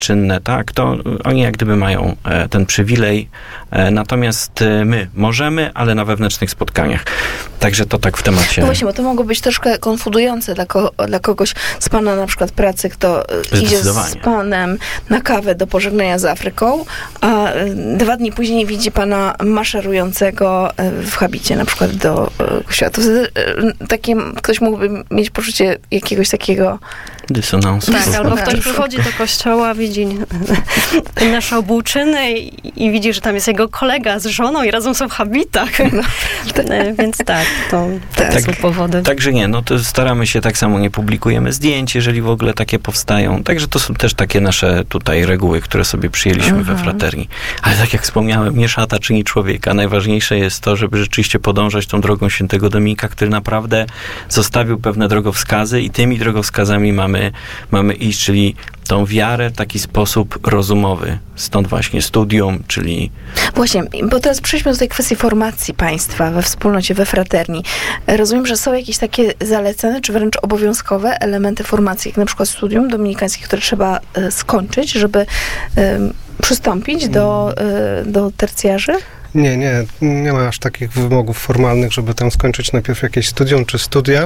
czynne, tak, to oni jak gdyby mają ten przywilej, natomiast my możemy, ale na wewnętrznych spotkaniach. Także to tak w temacie. No właśnie, bo to mogło być troszkę konfudujące dla kogoś z pana na przykład pracy, kto idzie z panem na kawę do pożegnania z Afryką, a 2 dni później widzi pana maszerującego w habicie na przykład do kościoła. To wtedy ktoś mógłby mieć poczucie jakiegoś takiego dysonansu. Tak, albo ktoś przychodzi do kościoła, widzi nasze obłóczyny i widzi, że tam jest jego kolega z żoną i razem są w habitach. No. Więc tak, to są powody. Także nie, no to staramy się tak samo, nie publikujemy zdjęć, jeżeli w ogóle takie powstają. Także to są też takie nasze tutaj reguły, które sobie przyjęliśmy we Fraterni. Ale tak jak wspomniałem, nie szata czyni człowieka. Najważniejsze jest to, żeby rzeczywiście podążać tą drogą świętego Dominika, który naprawdę zostawił pewne drogowskazy i tymi drogowskazami mamy iść, czyli tą wiarę w taki sposób rozumowy. Stąd właśnie studium, czyli... Właśnie, bo teraz przejdźmy do tej kwestii formacji państwa we wspólnocie, we Fraterni. Rozumiem, że są jakieś takie zalecane, czy wręcz obowiązkowe elementy formacji, jak na przykład studium dominikańskie, które trzeba skończyć, żeby przystąpić do tercjarzy? Nie ma aż takich wymogów formalnych, żeby tam skończyć najpierw jakieś studium czy studia.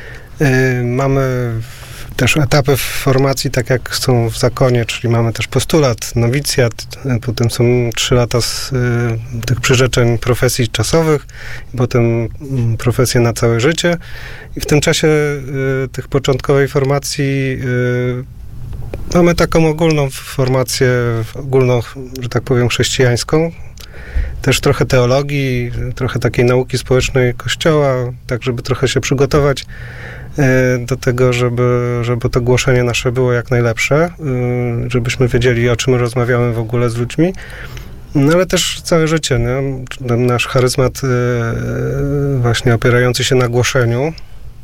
Mamy też etapy w formacji, tak jak są w zakonie, czyli mamy też postulat, nowicjat, potem są 3 lata z tych przyrzeczeń profesji czasowych, potem profesje na całe życie. I w tym czasie tych początkowej formacji mamy taką ogólną formację, że tak powiem, chrześcijańską. Też trochę teologii, trochę takiej nauki społecznej Kościoła, tak żeby trochę się przygotować do tego, żeby to głoszenie nasze było jak najlepsze, żebyśmy wiedzieli, o czym rozmawiamy w ogóle z ludźmi. No ale też całe życie, nie? Ten nasz charyzmat właśnie opierający się na głoszeniu,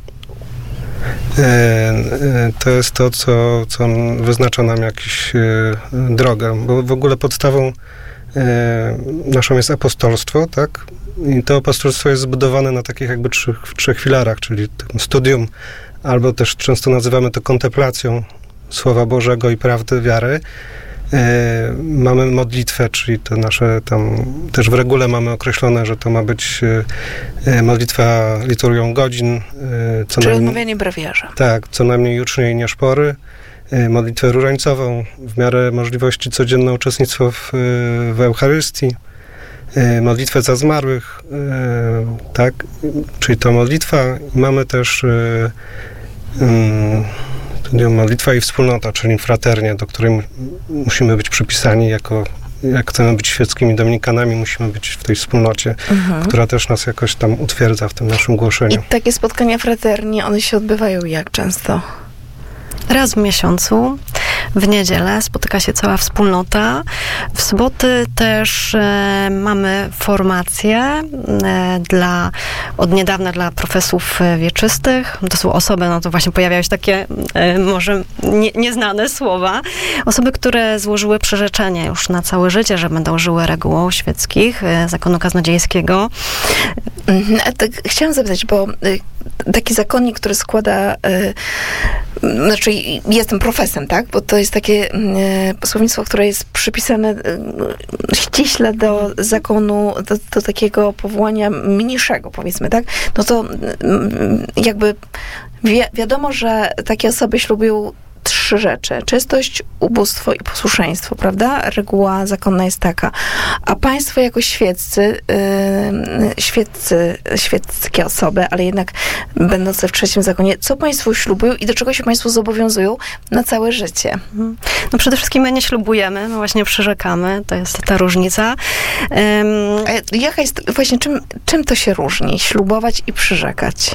to jest to, co wyznacza nam jakąś drogę, bo w ogóle podstawą naszą jest apostolstwo, tak? I to apostolstwo jest zbudowane na takich jakby 3 filarach, czyli tym studium, albo też często nazywamy to kontemplacją Słowa Bożego i prawdy wiary. Mamy modlitwę, czyli to nasze tam, też w regule mamy określone, że to ma być modlitwa liturgią godzin. Czyli odmawianie brewiarza. Tak, co najmniej jutrznej nie szpory. Modlitwę różańcową, w miarę możliwości codzienne uczestnictwo w Eucharystii, modlitwę za zmarłych, tak, czyli to modlitwa. Mamy też modlitwa i wspólnota, czyli fraternia, do której musimy być przypisani jak chcemy być świeckimi dominikanami, musimy być w tej wspólnocie, która też nas jakoś tam utwierdza w tym naszym głoszeniu. I takie spotkania fraterni, one się odbywają jak często? Raz w miesiącu, w niedzielę spotyka się cała wspólnota. W soboty też mamy formacje od niedawna dla profesów wieczystych. To są osoby, no to właśnie pojawiają się takie może nieznane słowa. Osoby, które złożyły przyrzeczenie już na całe życie, że będą żyły regułą świeckich, zakonu kaznodziejskiego. Tak, chciałam zapytać, bo taki zakonnik, który składa, znaczy jestem profesem, tak? Bo to jest takie słownictwo, które jest przypisane ściśle do zakonu, do takiego powołania mniejszego, powiedzmy, tak? No to jakby wiadomo, że takie osoby ślubują 3 rzeczy. Czystość, ubóstwo i posłuszeństwo, prawda? Reguła zakonna jest taka. A państwo jako świeckie osoby, ale jednak będące w 3. zakonie, co państwo ślubują i do czego się państwo zobowiązują na całe życie? No przede wszystkim my nie ślubujemy, my właśnie przyrzekamy. To jest ta różnica. A jaka jest, właśnie czym to się różni? Ślubować i przyrzekać?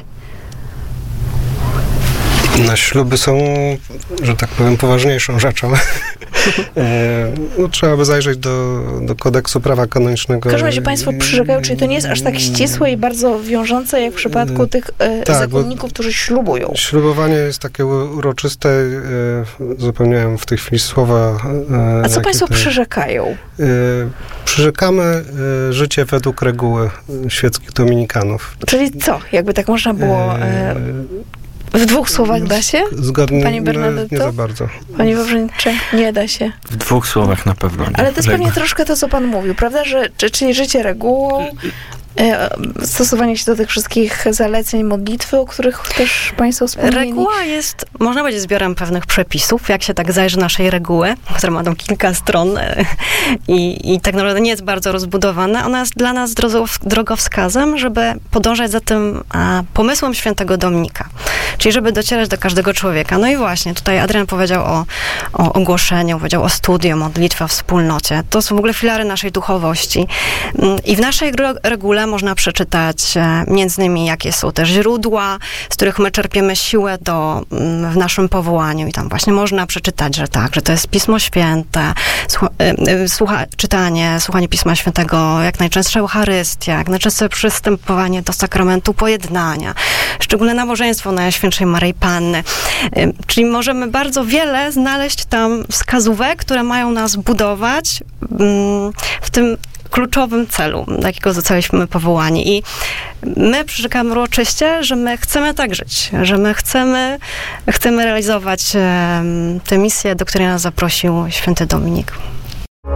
Śluby są, że tak powiem, poważniejszą rzeczą. Trzeba by zajrzeć do kodeksu prawa kanonicznego. W każdym razie państwo przyrzekają, czyli to nie jest aż tak ścisłe i bardzo wiążące, jak w przypadku tych zakonników, którzy ślubują. Ślubowanie jest takie uroczyste. Zapomniałem w tej chwili słowa. A co państwo przyrzekają? Przyrzekamy życie według reguły świeckich dominikanów. Czyli co? Jakby tak można było... W 2 słowach da się? Zgodnie, Pani Bernadetto? nie za bardzo. Pani Wawrzyńczyk, nie da się. W 2 słowach na pewno nie. Ale to jest pewnie troszkę to, co pan mówił, prawda? Czyli życie regułą, stosowanie się do tych wszystkich zaleceń, modlitwy, o których też państwo wspomnieli. Reguła jest, można powiedzieć, zbiorem pewnych przepisów. Jak się tak zajrzy naszej reguły, która ma tam kilka stron i tak naprawdę nie jest bardzo rozbudowana, ona jest dla nas drogowskazem, żeby podążać za tym pomysłem świętego Dominika. Czyli żeby docierać do każdego człowieka. No i właśnie, tutaj Adrian powiedział o ogłoszeniu, powiedział o studium, modlitwie, o wspólnocie. To są w ogóle filary naszej duchowości. I w naszej regule można przeczytać między innymi, jakie są też źródła, z których my czerpiemy siłę w naszym powołaniu. I tam właśnie można przeczytać, że tak, że to jest Pismo Święte, słuchanie Pisma Świętego, jak najczęstsza Eucharystia, jak najczęstsze przystępowanie do sakramentu pojednania, szczególne nabożeństwo Najświętszej Maryi Panny. Czyli możemy bardzo wiele znaleźć tam wskazówek, które mają nas budować w tym kluczowym celu, do jakiego zostaliśmy powołani. I my przyrzekamy uroczyście, że my chcemy tak żyć, że my chcemy realizować tę misję, do której nas zaprosił święty Dominik.